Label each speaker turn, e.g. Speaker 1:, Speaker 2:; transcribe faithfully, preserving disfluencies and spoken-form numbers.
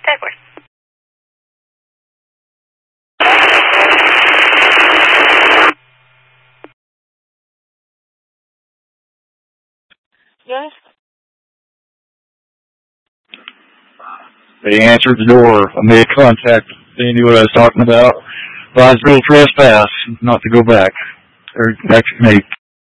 Speaker 1: Skyward. Yes?
Speaker 2: They answered the door. I made contact. They knew what I was talking about. Advised real trespass, not to go back. Or back to me.